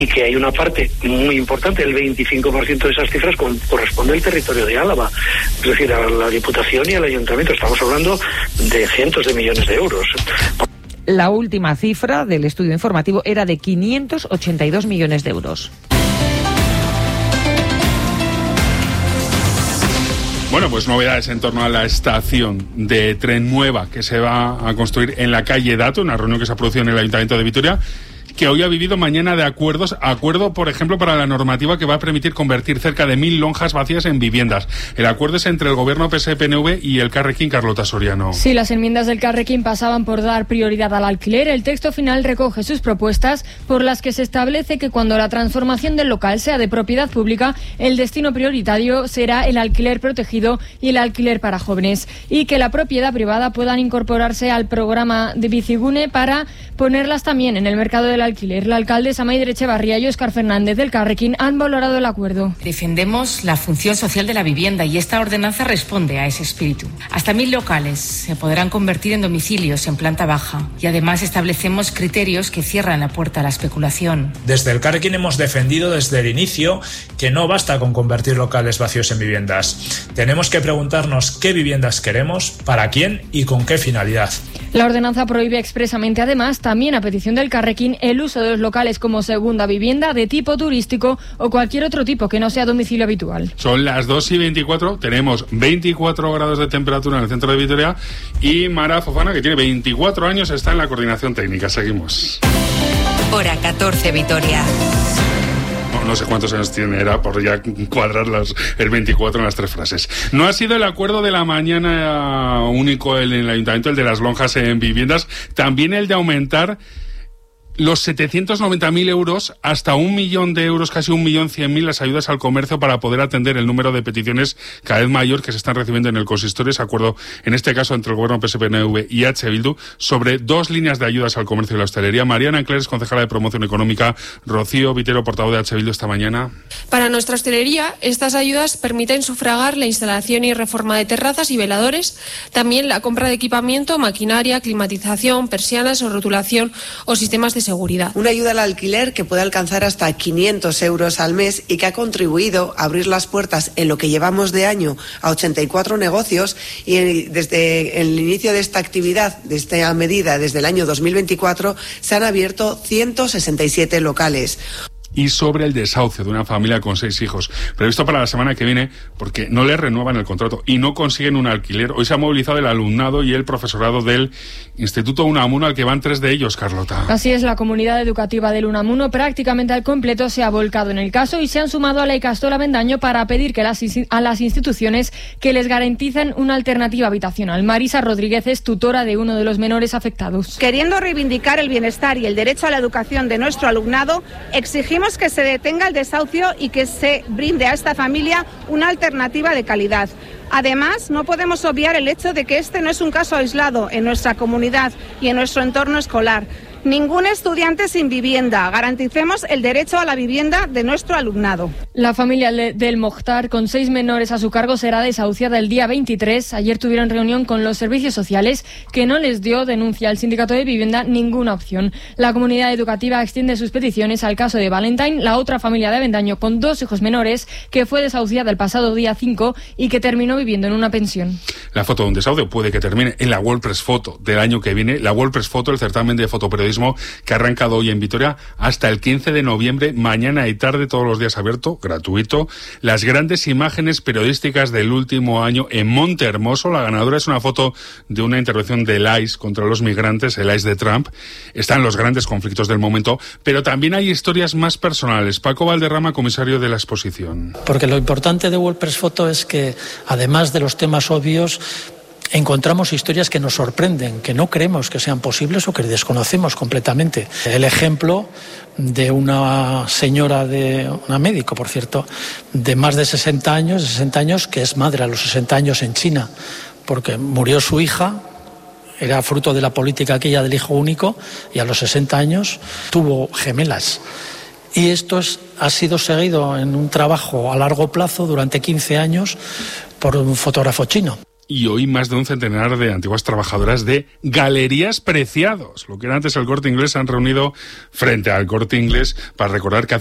y que hay una parte muy importante, el 25% de esas cifras corresponde al territorio de Álava, es decir, a la Diputación y al Ayuntamiento. Estamos hablando de cientos de millones de euros. La última cifra del estudio informativo era de 582 millones de euros. Bueno, pues novedades en torno a la estación de tren nueva que se va a construir en la calle Dato, una reunión que se ha producido en el Ayuntamiento de Vitoria, que hoy ha vivido mañana de acuerdo, por ejemplo, para la normativa que va a permitir convertir cerca de 1.000 lonjas vacías en viviendas. El acuerdo es entre el gobierno PSE-PNV y el Carrequín. Carlota Soriano. Sí, las enmiendas del Carrequín pasaban por dar prioridad al alquiler. El texto final recoge sus propuestas por las que se establece que cuando la transformación del local sea de propiedad pública, el destino prioritario será el alquiler protegido y el alquiler para jóvenes, y que la propiedad privada puedan incorporarse al programa de Bizigune para ponerlas también en el mercado del alquiler. La alcaldesa Maider Echevarría y Óscar Fernández del Carrequín han valorado el acuerdo. Defendemos la función social de la vivienda y esta ordenanza responde a ese espíritu. Hasta 1.000 locales se podrán convertir en domicilios en planta baja y además establecemos criterios que cierran la puerta a la especulación. Desde el Carrequín hemos defendido desde el inicio que no basta con convertir locales vacíos en viviendas. Tenemos que preguntarnos qué viviendas queremos, para quién y con qué finalidad. La ordenanza prohíbe expresamente, además, también a petición del Carrequín, el uso de los locales como segunda vivienda de tipo turístico o cualquier otro tipo que no sea domicilio habitual. Son las 2:24, tenemos 24 grados de temperatura en el centro de Vitoria y Mara Fofana, que tiene 24 años, está en la coordinación técnica. Seguimos. Hora 14, Vitoria. No sé cuántos años tiene, era por ya cuadrar el 24 en las tres frases. No ha sido el acuerdo de la mañana único en el Ayuntamiento, el de las lonjas en viviendas, también el de aumentar los 790.000 euros hasta 1 millón de euros, casi 1.100.000 las ayudas al comercio para poder atender el número de peticiones cada vez mayor que se están recibiendo en el consistorio. Ese acuerdo, en este caso, entre el gobierno PSE-PNV y H. Bildu, sobre 2 líneas de ayudas al comercio y la hostelería. Mariana Encleres, concejala de Promoción Económica. Rocío Vitero, portavoz de H. Bildu esta mañana. Para nuestra hostelería, estas ayudas permiten sufragar la instalación y reforma de terrazas y veladores, también la compra de equipamiento, maquinaria, climatización, persianas o rotulación o sistemas de seguridad. Una ayuda al alquiler que puede alcanzar hasta 500 euros al mes y que ha contribuido a abrir las puertas en lo que llevamos de año a 84 negocios, y desde el inicio de esta actividad, de esta medida, desde el año 2024, se han abierto 167 locales. Y sobre el desahucio de una familia con 6 hijos, previsto para la semana que viene, porque no les renuevan el contrato y no consiguen un alquiler. Hoy se ha movilizado el alumnado y el profesorado del Instituto Unamuno, al que van 3 de ellos, Carlota. Así es, la comunidad educativa del Unamuno prácticamente al completo se ha volcado en el caso y se han sumado a la Ikastola Avendaño para pedir que a las instituciones que les garanticen una alternativa habitacional. Marisa Rodríguez es tutora de uno de los menores afectados. Queriendo reivindicar el bienestar y el derecho a la educación de nuestro alumnado, exigimos que se detenga el desahucio y que se brinde a esta familia una alternativa de calidad. Además, no podemos obviar el hecho de que este no es un caso aislado en nuestra comunidad y en nuestro entorno escolar. Ningún estudiante sin vivienda. Garanticemos el derecho a la vivienda de nuestro alumnado. La familia del Mokhtar, con 6 menores a su cargo, será desahuciada el día 23. Ayer tuvieron reunión con los servicios sociales, que no les dio, denuncia al sindicato de vivienda, ninguna opción. La comunidad educativa extiende sus peticiones al caso de Valentine, la otra familia de Avendaño con 2 hijos menores, que fue desahuciada el pasado día 5 y que terminó viviendo en una pensión. La foto de un desahucio puede que termine en la World Press Photo del año que viene. La World Press Photo, el certamen de fotoperiodismo que ha arrancado hoy en Vitoria hasta el 15 de noviembre, mañana y tarde, todos los días abierto, gratuito. Las grandes imágenes periodísticas del último año en Monte Hermoso. La ganadora es una foto de una intervención del ICE contra los migrantes, el ICE de Trump. Están los grandes conflictos del momento, pero también hay historias más personales. Paco Valderrama, comisario de la exposición. Porque lo importante de World Press Photo es que, además de los temas obvios, encontramos historias que nos sorprenden, que no creemos que sean posibles o que desconocemos completamente. El ejemplo de una señora, una médico, por cierto, de más de 60 años, que es madre a los 60 años en China, porque murió su hija, era fruto de la política aquella del hijo único, y a los 60 años tuvo gemelas. Y esto ha sido seguido en un trabajo a largo plazo durante 15 años por un fotógrafo chino. y hoy más de un centenar de antiguas trabajadoras de Galerías Preciados, lo que era antes el Corte Inglés, se han reunido frente al Corte Inglés para recordar que